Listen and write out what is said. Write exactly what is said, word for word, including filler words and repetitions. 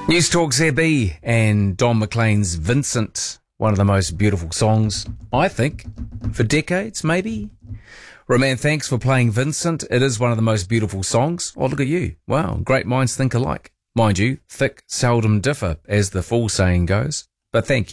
News Talk Z B and Don McLean's Vincent, one of the most beautiful songs, I think, for decades, maybe. Roman, thanks for playing Vincent. It is one of the most beautiful songs. Oh, look at you. Wow, great minds think alike. Mind you, thick seldom differ, as the full saying goes. But thank you.